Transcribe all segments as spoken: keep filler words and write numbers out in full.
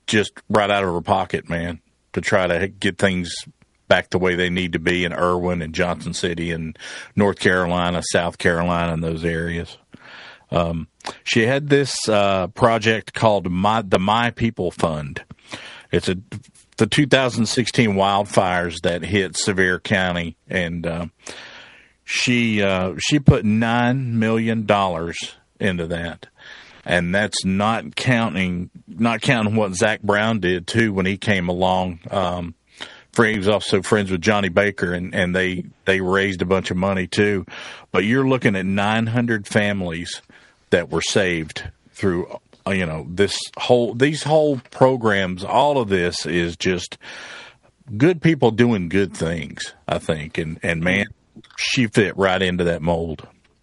just right out of her pocket, man, to try to get things back the way they need to be in Irwin and Johnson City and North Carolina, South Carolina, and those areas. Um, she had this uh, project called My, the My People Fund. It's a the two thousand sixteen wildfires that hit Sevier County, and uh, she uh, she put nine million dollars into that, and that's not counting not counting what Zach Brown did too when he came along. Um, he was also friends with Johnny Baker, and, and they they raised a bunch of money too. But you're looking at nine hundred families that were saved through, you know, this whole these whole programs. All of this is just good people doing good things, I think. And and man, she fit right into that mold.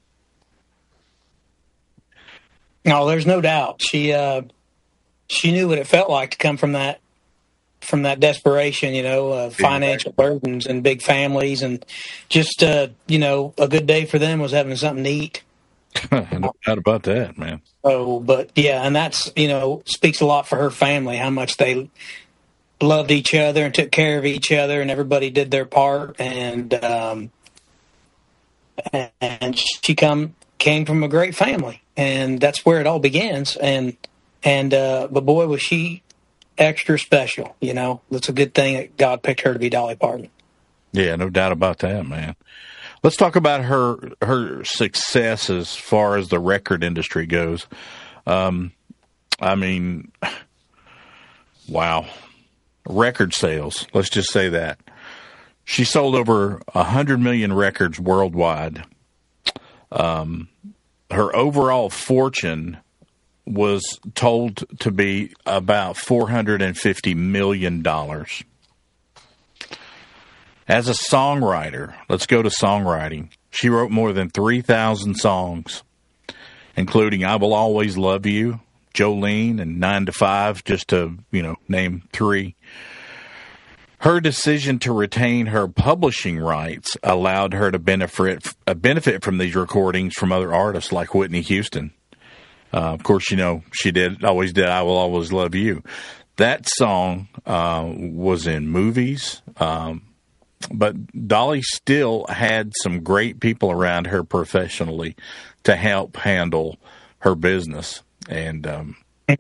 No, there's no doubt. She uh, she knew what it felt like to come from that from that desperation, you know, uh, financial burdens and big families, and just uh, you know, a good day for them was having something to eat. No doubt about that, man. Oh, but yeah, and that's, you know, speaks a lot for her family, how much they loved each other and took care of each other, and everybody did their part. And um, and she come came from a great family, and that's where it all begins. And and uh, but boy, was she extra special. You know, it's a good thing that God picked her to be Dolly Parton. Yeah, no doubt about that, man. Let's talk about her her success as far as the record industry goes. Um, I mean, wow. Record sales, let's just say that. She sold over one hundred million records worldwide. Um, her overall fortune was told to be about four hundred fifty million dollars. As a songwriter, let's go to songwriting. She wrote more than three thousand songs, including I Will Always Love You, Jolene, and Nine to Five, just to, you know, name three. Her decision to retain her publishing rights allowed her to benefit, uh, benefit from these recordings from other artists like Whitney Houston. Uh, of course, you know, she did always did I Will Always Love You. That song uh, was in movies, um, but Dolly still had some great people around her professionally to help handle her business. And, um,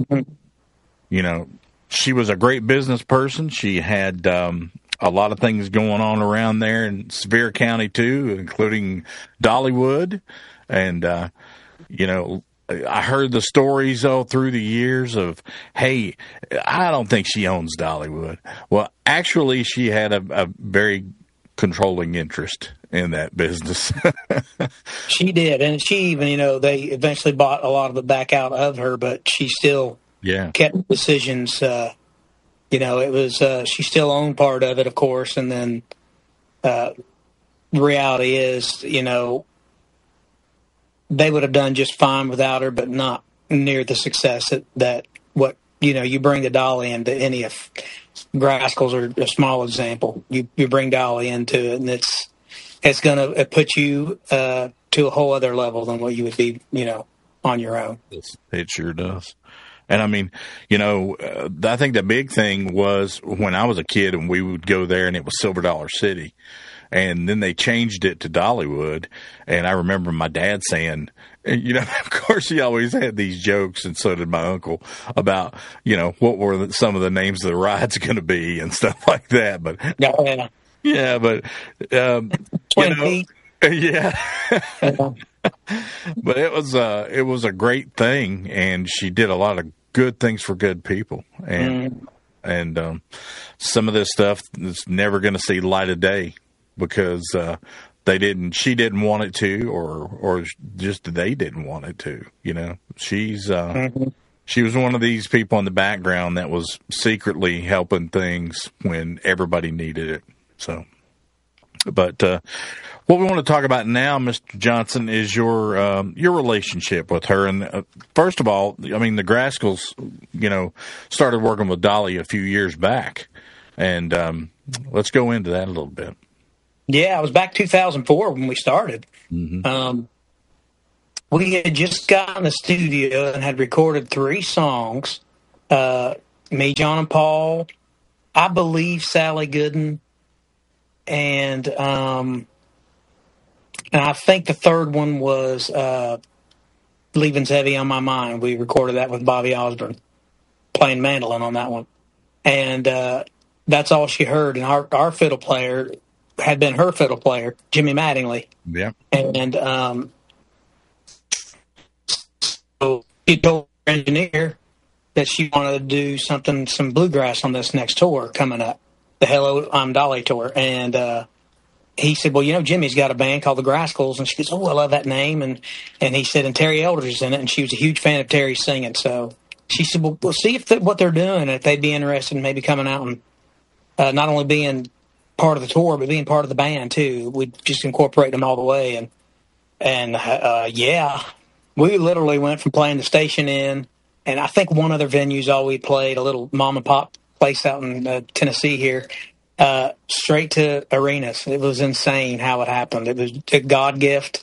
you know, she was a great business person. She had um, a lot of things going on around there in Sevier County, too, including Dollywood. And, uh, you know, I heard the stories all through the years of, hey, I don't think she owns Dollywood. Well, actually, she had a, a very controlling interest in that business. She did. And she even, you know, they eventually bought a lot of it back out of her, but she still yeah. kept decisions. Uh, you know, it was, uh, she still owned part of it, of course. And then uh, the reality is, you know, they would have done just fine without her, but not near the success that, that what, you know, you bring the Dolly into any of Grascals are a small example. You you bring Dolly into it, and it's it's going to put you uh, to a whole other level than what you would be, you know, on your own. It sure does. And I mean, you know, uh, I think the big thing was when I was a kid and we would go there and it was Silver Dollar City. And then they changed it to Dollywood. And I remember my dad saying, you know, of course he always had these jokes, and so did my uncle, about, you know, what were the, some of the names of the rides going to be and stuff like that. But yeah, yeah, yeah but, um, you know, yeah. But it was, uh, it was a great thing. And she did a lot of good things for good people. And, mm. and, um, some of this stuff is never going to see light of day. Because uh, they didn't, she didn't want it to, or or just they didn't want it to. You know, she's uh, mm-hmm. she was one of these people in the background that was secretly helping things when everybody needed it. So, but uh, what we want to talk about now, Mister Johnson, is your um, your relationship with her. And uh, first of all, I mean, the Grascals, you know, started working with Dolly a few years back, and um, let's go into that a little bit. Yeah, it was back two thousand four when we started. Mm-hmm. Um, we had just gotten the studio and had recorded three songs. Uh, me, John, and Paul. I believe Sally Gooden, and um, and I think the third one was uh, "Leaving's Heavy on My Mind." We recorded that with Bobby Osborne playing mandolin on that one, and uh, that's all she heard. And our our fiddle player had been her fiddle player, Jimmy Mattingly. Yeah, and um, so she told her engineer that she wanted to do something, some bluegrass on this next tour coming up, the Hello, I'm Dolly tour. And uh, he said, well, you know, Jimmy's got a band called the Grascals. And she goes, oh, I love that name. And, and he said, and Terry Eldridge is in it. And she was a huge fan of Terry singing. So she said, well, we'll see if the, what they're doing, and if they'd be interested in maybe coming out and uh, not only being part of the tour, but being part of the band, too. We'd just incorporate them all the way. And, and uh, yeah, we literally went from playing the Station Inn, and I think one other venue's all we played, a little mom and pop place out in uh, Tennessee here, uh, straight to arenas. It was insane how it happened. It was a God gift.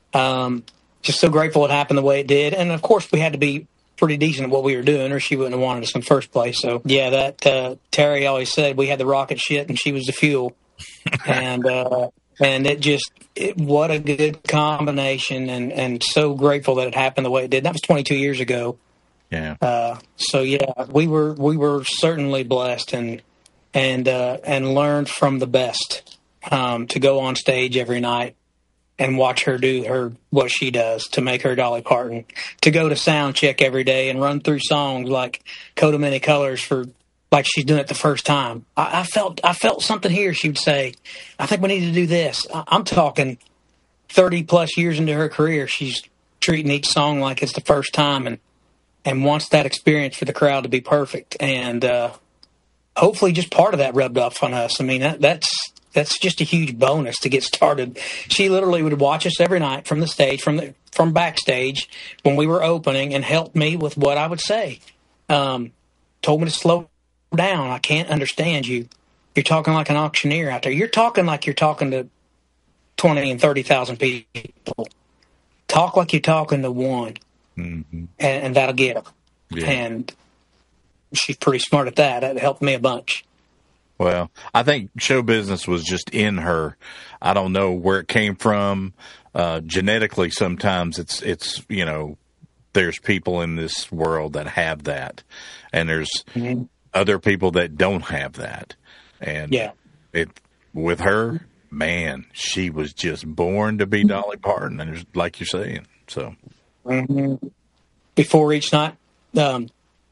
Um, just so grateful it happened the way it did. And, of course, we had to be pretty decent at what we were doing, or she wouldn't have wanted us in the first place. So, yeah, that uh, Terry always said we had the rocket shit and she was the fuel. and uh, and it just, it, what a good combination, and, and so grateful that it happened the way it did. That was twenty-two years ago. Yeah. Uh, so yeah, we were we were certainly blessed, and and uh, and learned from the best um, to go on stage every night and watch her do her what she does to make her Dolly Parton. To go to sound check every day and run through songs like "Coat of Many Colors" for like she's doing it the first time. I, I felt I felt something here. She would say, "I think we need to do this." I, I'm talking thirty plus years into her career. She's treating each song like it's the first time, and. and wants that experience for the crowd to be perfect. And uh, hopefully just part of that rubbed off on us. I mean, that, that's that's just a huge bonus to get started. She literally would watch us every night from the stage, from the from backstage when we were opening, and help me with what I would say. Um, told me to slow down. I can't understand you. You're talking like an auctioneer out there. You're talking like you're talking to twenty and thirty thousand people. Talk like you're talking to one. Mm-hmm. And, and that'll get her. Yeah. And she's pretty smart at that. That helped me a bunch. Well, I think show business was just in her. I don't know where it came from. Uh, genetically, sometimes it's, it's, you know, there's people in this world that have that. And there's mm-hmm. other people that don't have that. And yeah. it with her, man, she was just born to be Dolly Parton. And like you're saying, so. Mm-hmm. Before each night, um,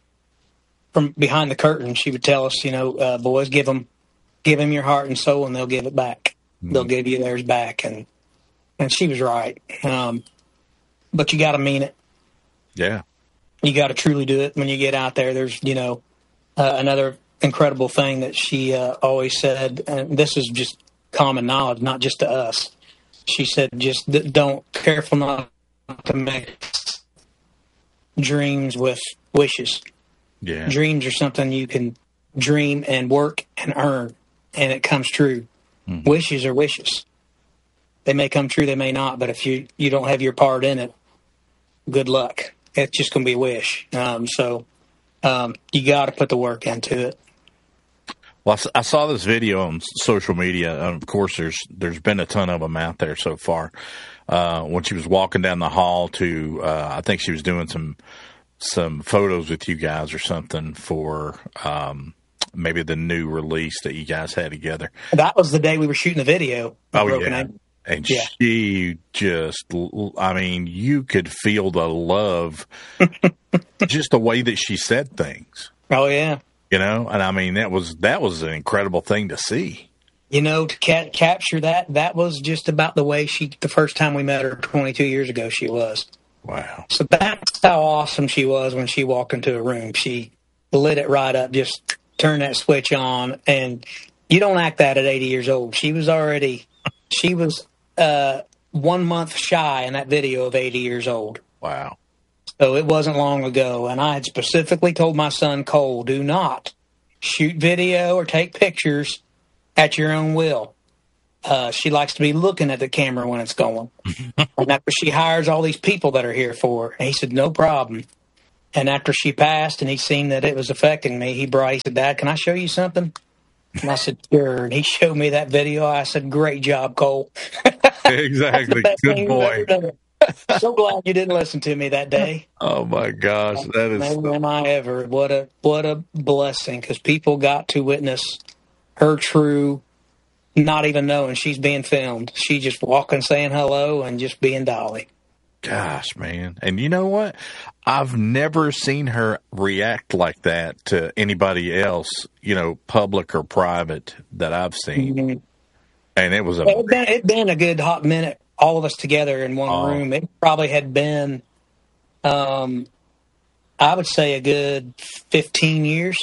from behind the curtain, she would tell us, you know, uh, boys, give them, give them your heart and soul, and they'll give it back. Mm-hmm. They'll give you theirs back, and and she was right. Um, but you got to mean it. Yeah, you got to truly do it when you get out there. There's, you know, uh, another incredible thing that she uh, always said, and this is just common knowledge, not just to us. She said, just don't careful not. To mix dreams with wishes. Yeah. Dreams are something you can dream and work and earn, and it comes true. Mm-hmm. Wishes are wishes. They may come true, they may not, but if you, you don't have your part in it, good luck. It's just going to be a wish. Um, so um, you got to put the work into it. Well, I saw this video on social media. Of course, there's there's been a ton of them out there so far. Uh, when she was walking down the hall to, uh, I think she was doing some some photos with you guys or something for um, maybe the new release that you guys had together. That was the day we were shooting the video. Oh, yeah. Ankle. And yeah. She just, I mean, you could feel the love, just the way that she said things. Oh, yeah. You know, and I mean, that was that was an incredible thing to see. You know, to ca- capture that, that was just about the way she, the first time we met her twenty-two years ago, she was. Wow. So that's how awesome she was when she walked into a room. She lit it right up, just turned that switch on. And you don't act that at eighty years old. She was already, she was uh, one month shy in that video of eighty years old. Wow. So it wasn't long ago, and I had specifically told my son, Cole, do not shoot video or take pictures at your own will. Uh, she likes to be looking at the camera when it's going. And that's what she hires all these people that are here for. And he said, no problem. And after she passed and he seen that it was affecting me, he brought, he said, Dad, can I show you something? And I said, sure. And he showed me that video. I said, great job, Cole. Exactly. Good boy. So glad you didn't listen to me that day. Oh my gosh, that is. Man, am I ever? What a what a blessing, because people got to witness her true, not even knowing she's being filmed. She just walking, saying hello, and just being Dolly. Gosh, man. And you know what? I've never seen her react like that to anybody else, you know, public or private, that I've seen. Mm-hmm. And it was a. It'd been, it'd been a good hot minute. All of us together in one oh. room. It probably had been, um, I would say, a good fifteen years.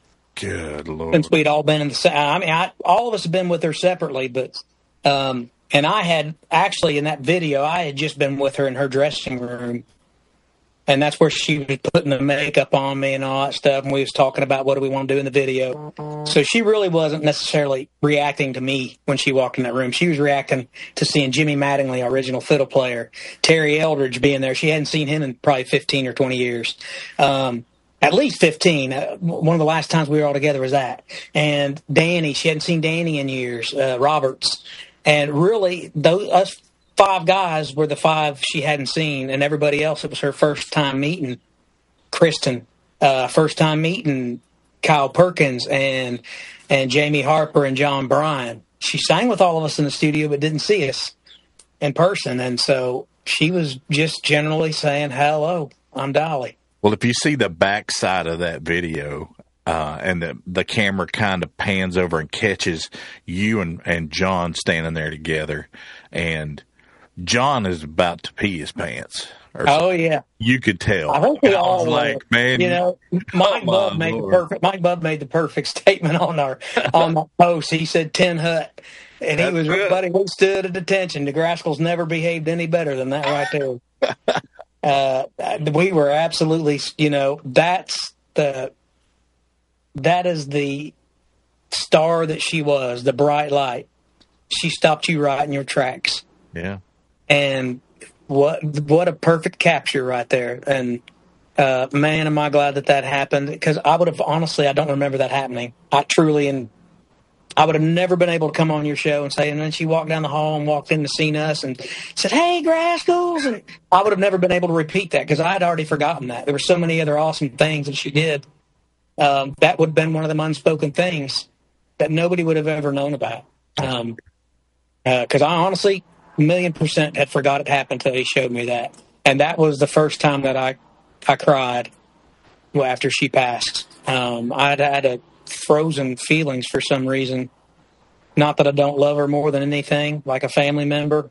Good Lord. Since we'd all been in the same. I mean, I, all of us have been with her separately, but, um, and I had actually in that video, I had just been with her in her dressing room. And that's where she was putting the makeup on me and all that stuff. And we was talking about what do we want to do in the video. So she really wasn't necessarily reacting to me when she walked in that room. She was reacting to seeing Jimmy Mattingly, our original fiddle player, Terry Eldridge being there. She hadn't seen him in probably fifteen or twenty years. Um, at least fifteen. Uh, one of the last times we were all together was that. And Danny, she hadn't seen Danny in years, uh, Roberts. And really, those us five guys were the five she hadn't seen, and everybody else, it was her first time meeting Kristen, uh, first time meeting Kyle Perkins and and Jamie Harper and John Bryan. She sang with all of us in the studio but didn't see us in person, and so she was just generally saying, hello, I'm Dolly. Well, if you see the backside of that video, uh, and the the camera kind of pans over and catches you and, and John standing there together, and John is about to pee his pants. Oh yeah, you could tell. I think we I all was like, were. man, you know, Mike Bubb made Lord. the perfect. Mike Bubb made the perfect statement on our on the post. He said Tin Hut, and That's he was everybody who stood at attention. The Grascals never behaved any better than that right there. uh, we were absolutely, you know, that's the that is the star that she was, the bright light. She stopped you right in your tracks. Yeah. And what what a perfect capture right there. And, uh, man, am I glad that that happened. Because I would have, honestly, I don't remember that happening. I truly, and I would have never been able to come on your show and say, and then she walked down the hall and walked in to see us and said, hey, Grascals. And I would have never been able to repeat that because I had already forgotten that. There were so many other awesome things that she did. Um, that would have been one of them unspoken things that nobody would have ever known about. Um, because I honestly... million percent had forgot it happened until he showed me that. And that was the first time that I I cried after she passed. Um, I'd had a frozen feelings for some reason. Not that I don't love her more than anything, like a family member.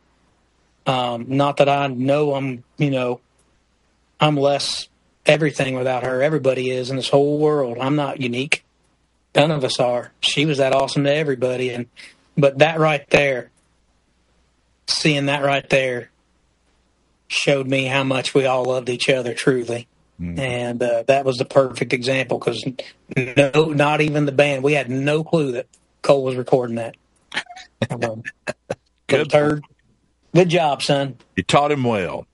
Um, not that I know I'm, you know, I'm less everything without her. Everybody is in this whole world. I'm not unique. None of us are. She was that awesome to everybody. And but that right there, seeing that right there showed me how much we all loved each other, truly. Mm. And uh, that was the perfect example because no, not even the band. We had no clue that Cole was recording that. Um, good. Third, good job, son. You taught him well.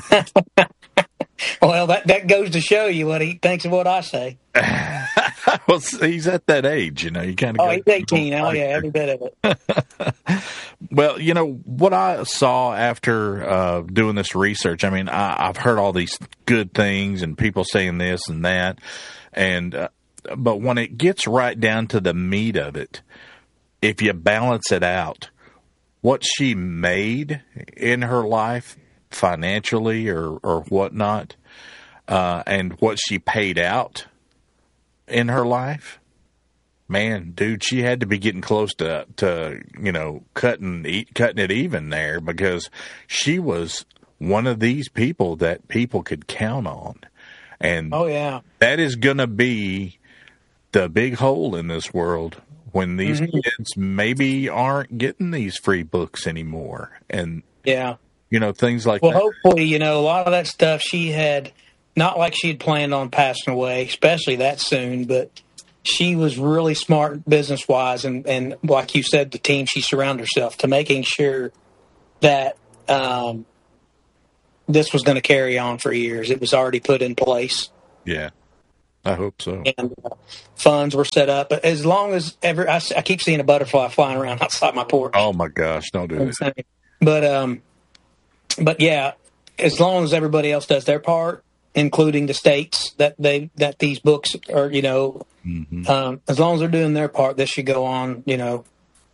Well, that, that goes to show you what he thinks of what I say. Well, he's at that age, you know. You kind of. Oh, he's eighteen. Oh, yeah, every bit of it. Well, you know what I saw after uh, doing this research. I mean, I, I've heard all these good things and people saying this and that, and uh, but when it gets right down to the meat of it, if you balance it out, what she made in her life financially or or whatnot, uh, and what she paid out in her life, man, dude, she had to be getting close to, to you know, cutting eat, cutting it even there because she was one of these people that people could count on. And oh, yeah, that is going to be the big hole in this world when these mm-hmm. kids maybe aren't getting these free books anymore. And, yeah, you know, things like well, that. Well, hopefully, you know, a lot of that stuff she had, not like she had planned on passing away, especially that soon, but she was really smart business-wise, and, and like you said, the team she surrounded herself to making sure that um, this was going to carry on for years. It was already put in place. Yeah, I hope so. And uh, funds were set up. But as long as ever, I, I keep seeing a butterfly flying around outside my porch. Oh my gosh, don't do that. But um, but yeah, as long as everybody else does their part, including the states that they that these books are, you know, mm-hmm. um, as long as they're doing their part, this should go on, you know,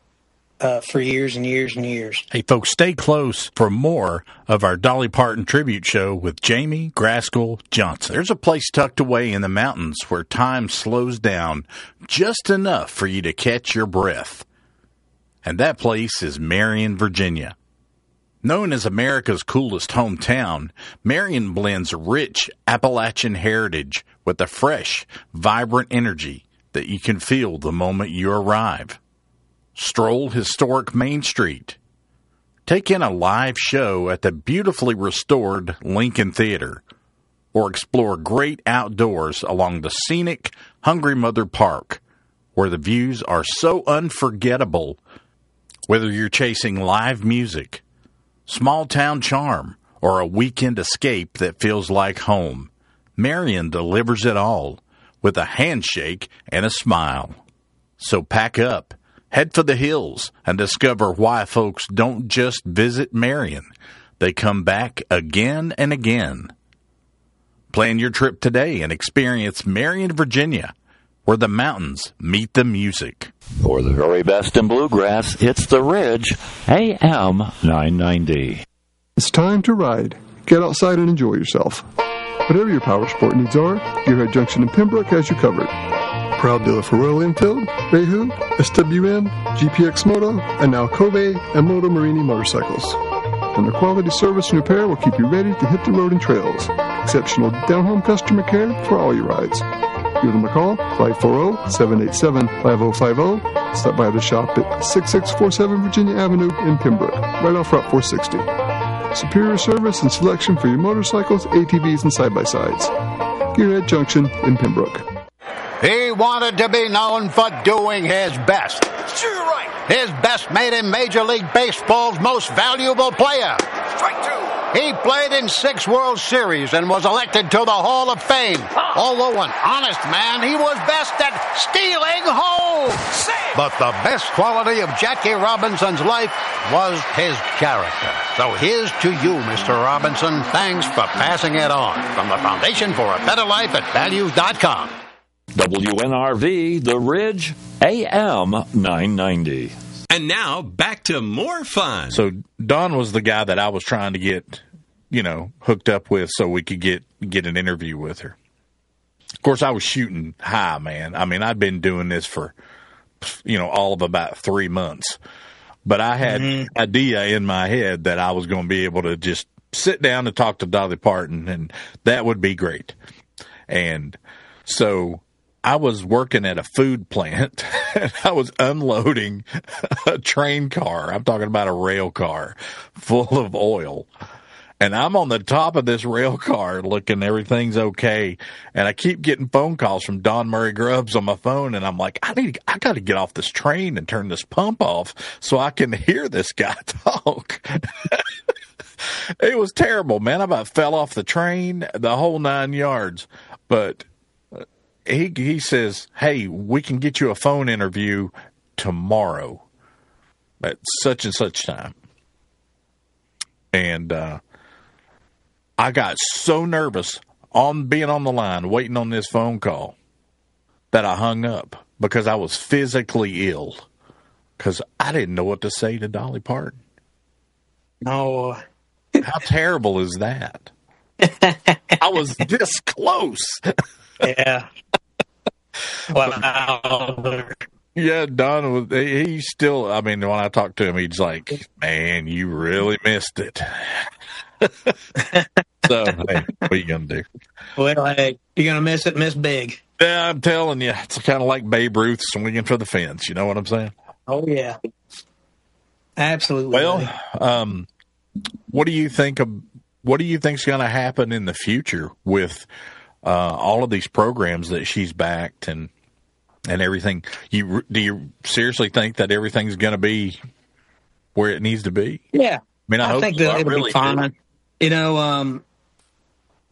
uh, for years and years and years. Hey, folks, stay close for more of our Dolly Parton tribute show with Jamie Graskell Johnson. There's a place tucked away in the mountains where time slows down just enough for you to catch your breath. And that place is Marion, Virginia. Known as America's coolest hometown, Marion blends rich Appalachian heritage with a fresh, vibrant energy that you can feel the moment you arrive. Stroll historic Main Street. Take in a live show at the beautifully restored Lincoln Theater, or explore great outdoors along the scenic Hungry Mother Park, where the views are so unforgettable. Whether you're chasing live music, small-town charm, or a weekend escape that feels like home, Marion delivers it all with a handshake and a smile. So pack up, head for the hills, and discover why folks don't just visit Marion. They come back again and again. Plan your trip today and experience Marion, Virginia, where the mountains meet the music. For the very best in bluegrass, it's The Ridge, A M nine ninety. It's time to ride. Get outside and enjoy yourself. Whatever your power sport needs are, Gearhead Junction in Pembroke has you covered. Proud dealer for Royal Enfield, Bayhoo, S W N, G P X Moto, and now Kobe and Moto Marini motorcycles. And their quality service and repair will keep you ready to hit the road and trails. Exceptional down-home customer care for all your rides. Give them a call, five four zero, seven eight seven, five zero five zero. Stop by the shop at six six four seven Virginia Avenue in Pembroke, right off Route four sixty. Superior service and selection for your motorcycles, A T Vs, and side-by-sides. Gearhead Junction in Pembroke. He wanted to be known for doing his best. Sure, you're right. His best made him Major League Baseball's most valuable player. Strike two. He played in six World Series and was elected to the Hall of Fame. Huh. Although an honest man, he was best at stealing home. Save. But the best quality of Jackie Robinson's life was his character. So here's to you, Mister Robinson. Thanks for passing it on. From the Foundation for a Better Life at values dot com. W N R V, The Ridge, A M nine ninety. And now, back to more fun. So Dawn was the guy that I was trying to get, you know, hooked up with so we could get, get an interview with her. Of course, I was shooting high, man. I mean, I'd been doing this for, you know, all of about three months. But I had mm-hmm. an idea in my head that I was going to be able to just sit down and talk to Dolly Parton, and that would be great. And so I was working at a food plant, and I was unloading a train car. I'm talking about a rail car full of oil. And I'm on the top of this rail car looking, everything's okay. And I keep getting phone calls from Don Murray Grubbs on my phone. And I'm like, I need, I got to get off this train and turn this pump off so I can hear this guy talk. It was terrible, man. I about fell off the train, the whole nine yards. But he, he says, hey, we can get you a phone interview tomorrow at such and such time. And, uh, I got so nervous on being on the line, waiting on this phone call, that I hung up because I was physically ill because I didn't know what to say to Dolly Parton. No. How terrible is that? I was this close. Yeah. Wow. Yeah, Don was, he still, I mean, when I talked to him, he's like, man, you really missed it. So, hey, what are you going to do? Well, hey, you're going to miss it, miss big. Yeah, I'm telling you, it's kind of like Babe Ruth swinging for the fence. You know what I'm saying? Oh, yeah. Absolutely. Well, um, what do you think of, what do you think's going to happen in the future with uh, all of these programs that she's backed and and everything? You do you seriously think that everything's going to be where it needs to be? Yeah. I mean, I, I hope think so. that I it'll really be fine. do. You know, um,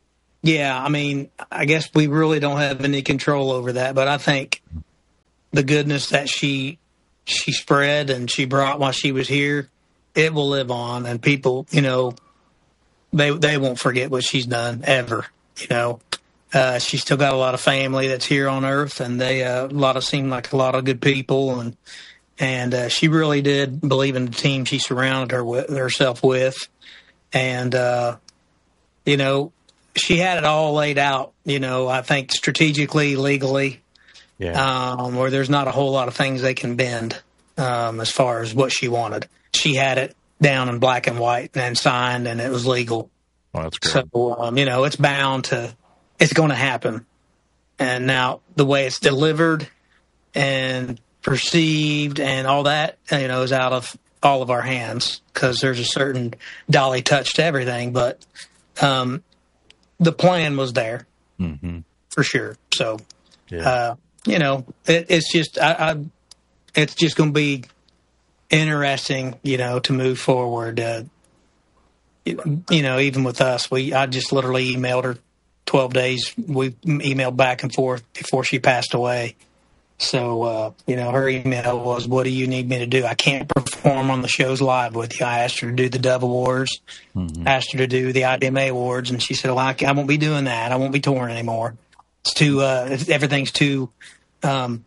yeah, I mean, I guess we really don't have any control over that, but I think the goodness that she she spread and she brought while she was here, it will live on, and people, you know, they they won't forget what she's done ever. You know, uh, she's still got a lot of family that's here on Earth, and they uh, a lot of seem like a lot of good people, and and uh, she really did believe in the team she surrounded her with, herself with, and uh, you know, she had it all laid out. You know, I think strategically, legally. Yeah. Um, where there's not a whole lot of things they can bend um, as far as what she wanted. She had it down in black and white and signed, and it was legal. Oh, that's great. So, um, you know, it's bound to, it's going to happen. And now the way it's delivered and perceived and all that, you know, is out of all of our hands, because there's a certain Dolly touch to everything. But um, the plan was there mm-hmm. for sure. So, yeah. uh, you know, it, it's just, I, I, it's just going to be interesting, you know, to move forward. Uh, you, you know, even with us, we, I just literally emailed her twelve days. We emailed back and forth before she passed away. So, uh, you know, her email was, "What do you need me to do? I can't perform on the shows live with you." I asked her to do the Dove Awards, mm-hmm. asked her to do the I D M A Awards, and she said, "Well, I, I won't be doing that. I won't be touring anymore. It's too, uh, everything's too, um,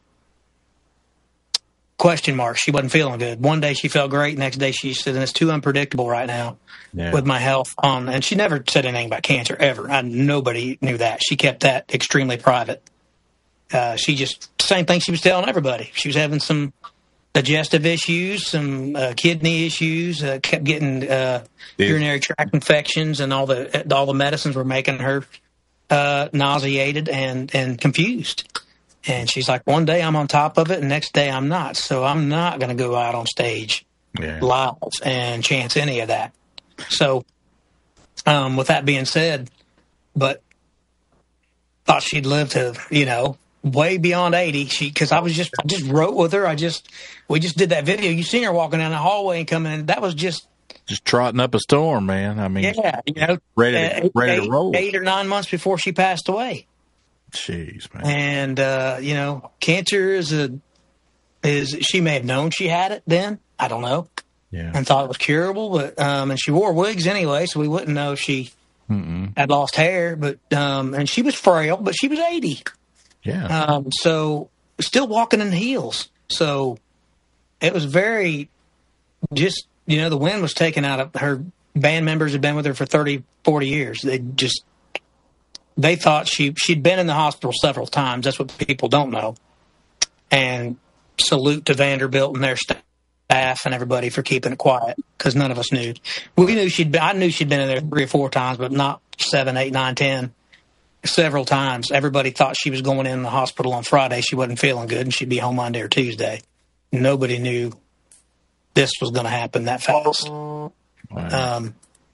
question mark." She wasn't feeling good. One day she felt great. Next day she said, "It's too unpredictable right now yeah. with my health on." And she never said anything about cancer ever. I, nobody knew that. She kept that extremely private. Uh, she just, same thing she was telling everybody. She was having some digestive issues, some uh, kidney issues, uh, kept getting uh, urinary tract infections, and all the all the medicines were making her uh, nauseated and, and confused. And she's like, one day I'm on top of it, and next day I'm not. So I'm not going to go out on stage yeah. live and chance any of that. So um, with that being said, but thought she'd live to, you know, way beyond eighty. She, because I was just, I just wrote with her. I just, we just did that video. You seen her walking down the hallway and coming in. That was just. Just trotting up a storm, man. I mean, yeah, you know, ready to, eight, ready eight, to roll. Eight or nine months before she passed away. Jeez, man. And, uh, you know, cancer is a, is, she may have known she had it then. I don't know. Yeah. And thought it was curable, but, um, and she wore wigs anyway, so we wouldn't know if she Mm-mm. had lost hair, but, um, and she was frail, but she was eighty. Yeah. Um, so still walking in heels. So it was very just, you know, the wind was taken out of her. Band members had been with her for thirty, forty years. They just, they thought she, she'd been in the hospital several times. That's what people don't know. And salute to Vanderbilt and their staff and everybody for keeping it quiet, because none of us knew. We knew she'd been, I knew she'd been in there three or four times, but not seven, eight, nine, ten. Several times. Everybody thought she was going in the hospital on Friday. She wasn't feeling good, and she'd be home Monday or Tuesday. Nobody knew this was going to happen that fast. Wow. Um,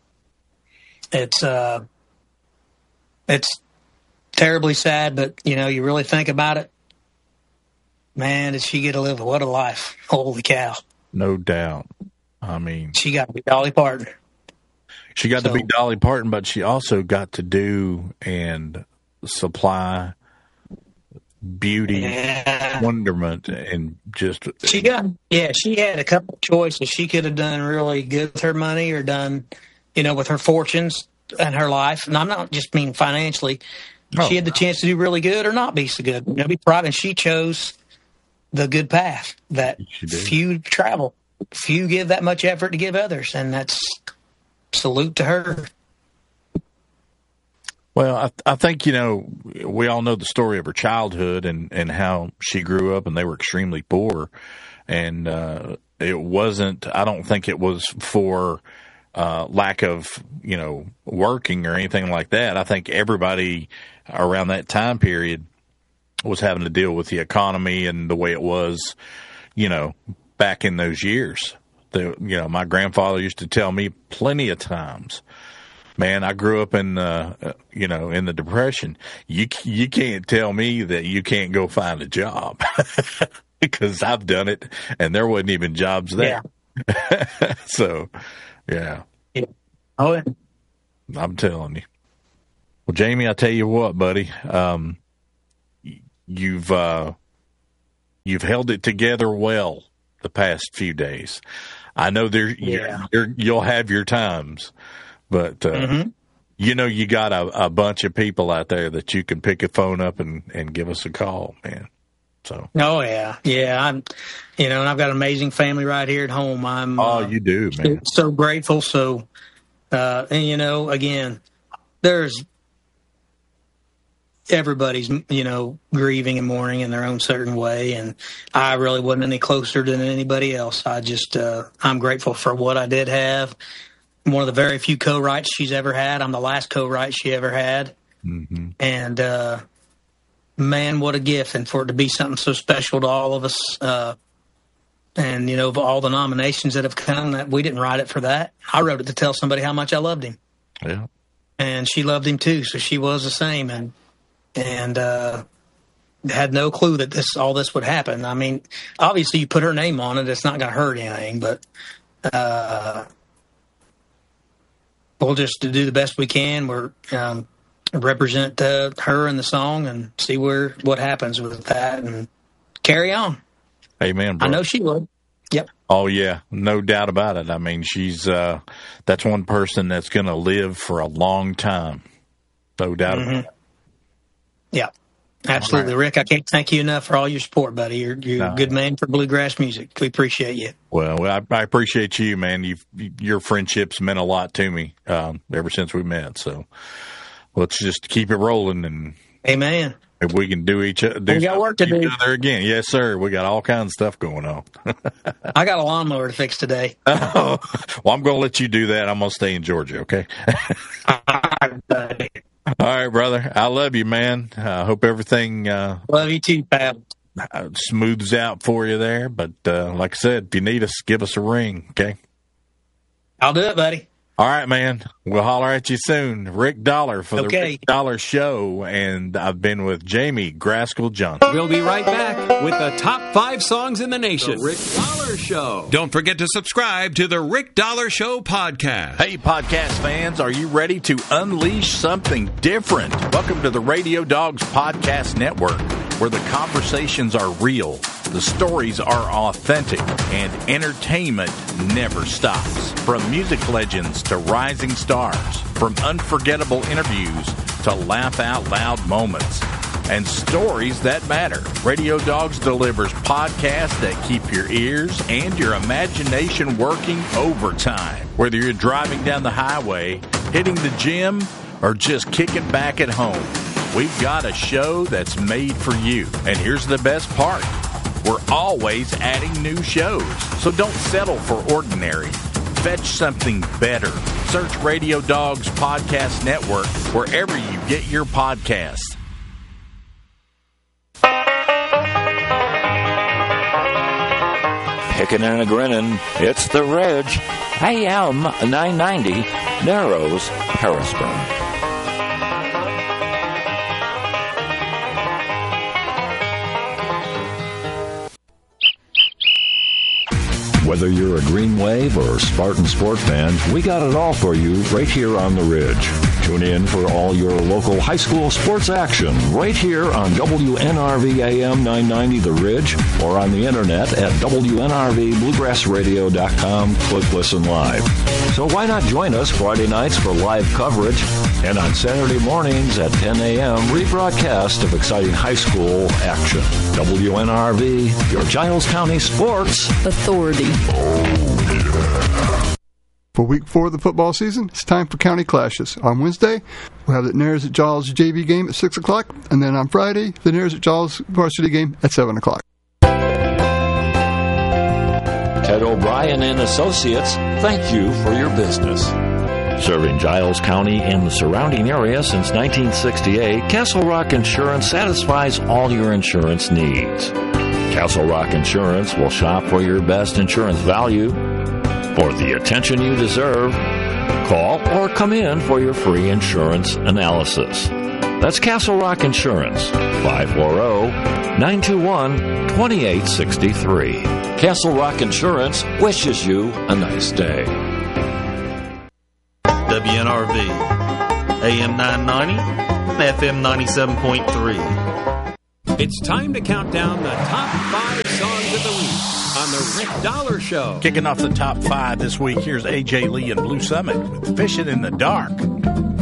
it's uh, it's terribly sad, but you know, you really think about it. Man, did she get to live? What a life! Holy cow! No doubt. I mean, she got to be Dolly Parton. She got so, to be Dolly Parton, but she also got to do and supply beauty, yeah. wonderment, and just... She got, yeah, she had a couple of choices. She could have done really good with her money, or done, you know, with her fortunes and her life. And I'm not just mean financially. Oh, she had the chance to do really good or not be so good. You know, be private. And she chose the good path that few travel. Few give that much effort to give others, and that's... salute to her. Well, I, I think, you know, we all know the story of her childhood and, and how she grew up, and they were extremely poor. And uh, it wasn't, I don't think it was for uh, lack of, you know, working or anything like that. I think everybody around that time period was having to deal with the economy and the way it was, you know, back in those years. The, you know, my grandfather used to tell me plenty of times, man, I grew up in, uh, you know, in the Depression. You you can't tell me that you can't go find a job because I've done it, and there wasn't even jobs there. Yeah. So, yeah. yeah. Oh, yeah. I'm telling you. Well, Jamie, I tell you what, buddy, um, you've uh, you've held it together well the past few days. I know there Yeah. you're, you're, you'll have your times, but uh, Mm-hmm. you know you got a, a bunch of people out there that you can pick a phone up and, and give us a call, man. So. Oh yeah, yeah. I'm, you know, and I've got an amazing family right here at home. I'm. Oh, uh, you do, man. So grateful. So, uh, and you know, again, there's everybody's, you know, grieving and mourning in their own certain way, and I really wasn't any closer than anybody else. I just, uh, I'm grateful for what I did have. One of the very few co-writes she's ever had. I'm the last co-write she ever had, Mm-hmm. and. uh Man, what a gift, and for it to be something so special to all of us. Uh, and, you know, of all the nominations that have come, that we didn't write it for that. I wrote it to tell somebody how much I loved him. Yeah. And she loved him, too, so she was the same. And and uh, had no clue that this all this would happen. I mean, obviously, you put her name on it, it's not going to hurt anything. But uh, we'll just do the best we can. We're... Um, represent uh, her in the song and see where what happens with that and carry on. Amen, bro. I know she would. Yep. Oh yeah, no doubt about it. I mean, she's uh, that's one person that's going to live for a long time. No doubt Mm-hmm. about it. Yeah, absolutely, All right. Rick. I can't thank you enough for all your support, buddy. You're you're No. a good man for bluegrass music. We appreciate you. Well, I, I appreciate you, man. You've, your friendship's meant a lot to me um, ever since we met. So let's just keep it rolling, and Amen. if we can do each other, do We got work to each do. other again. Yes, sir. We got all kinds of stuff going on. I got a lawnmower to fix today. Oh, well, I'm going to let you do that. I'm going to stay in Georgia, okay? All right, buddy. All right, brother. I love you, man. I uh, hope everything uh, Love you too, pal. smooths out for you there. But uh, like I said, if you need us, give us a ring, okay? I'll do it, buddy. All right, man. We'll holler at you soon. Rick Dollar for the Okay. Rick Dollar Show, and I've been with Jamie Graskell Johnson. We'll be right back with the top five songs in the nation. The Rick Dollar Show. Don't forget to subscribe to the Rick Dollar Show podcast. Hey, podcast fans, are you ready to unleash something different? Welcome to the Radio Dogs Podcast Network, where the conversations are real, the stories are authentic, and entertainment never stops. From music legends to rising stars, from unforgettable interviews to laugh-out-loud moments, and stories that matter. Radio Dogs delivers podcasts that keep your ears and your imagination working overtime. Whether you're driving down the highway, hitting the gym, or just kicking back at home, we've got a show that's made for you. And here's the best part. We're always adding new shows, so don't settle for ordinary. Fetch something better. Search Radio Dogs Podcast Network wherever you get your podcasts. Picking and a grinning, it's the Ridge. A M nine ninety, Narrows, Harrisburg. Whether you're a Green Wave or Spartan Sport fan, we got it all for you right here on the Ridge. Tune in for all your local high school sports action right here on W N R V A M nine ninety The Ridge or on the internet at W N R V bluegrass radio dot com. Click Listen Live. So why not join us Friday nights for live coverage and on Saturday mornings at ten a.m. rebroadcast of exciting high school action. W N R V, your Giles County Sports Authority. For week four of the football season, it's time for county clashes. On Wednesday, we'll have the Nares at Giles J V game at six o'clock, and then on Friday, the Nares at Giles varsity game at seven o'clock. Ted O'Brien and Associates, thank you for your business. Serving Giles County and the surrounding area since nineteen sixty-eight, Castle Rock Insurance satisfies all your insurance needs. Castle Rock Insurance will shop for your best insurance value. For the attention you deserve, call or come in for your free insurance analysis. That's Castle Rock Insurance, five four zero, nine two one, two eight six three. Castle Rock Insurance wishes you a nice day. W N R V, A M nine ninety, F M ninety-seven point three. It's time to count down the top five songs of the week on the Rick Dollar Show. Kicking off the top five this week, here's A J Lee and Blue Summit with Fishing in the Dark.